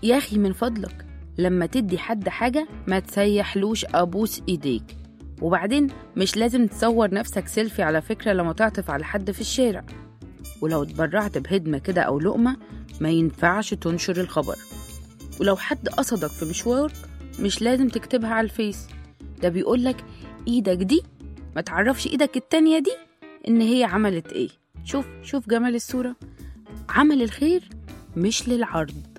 يا أخي من فضلك لما تدي حد حاجة ما تسيحلوش أبوس إيديك. وبعدين مش لازم تصور نفسك سيلفي على فكرة لما تعطف على حد في الشارع. ولو اتبرعت بهدمة كده أو لقمة ما ينفعش تنشر الخبر. ولو حد قصدك في مشوارك مش لازم تكتبها على الفيس. ده بيقولك إيدك دي ما تعرفش إيدك التانية دي إن هي عملت إيه. شوف جمال الصورة. عمل الخير مش للعرض،